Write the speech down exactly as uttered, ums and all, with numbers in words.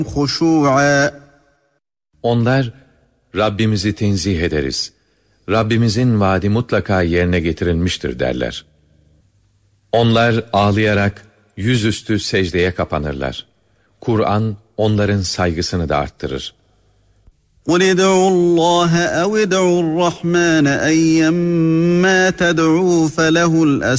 خُشُوعًا. Onlar, Rabbimizi tenzih ederiz. Rabbimizin vaadi mutlaka yerine getirilmiştir derler. Onlar ağlayarak yüzüstü secdeye kapanırlar. Kur'an onların saygısını da arttırır. قُلِ ادْعُوا اللّٰهَ اَوْ ادْعُوا الرَّحْمَانَ اَيَّمَّا تَدْعُوا فَلَهُ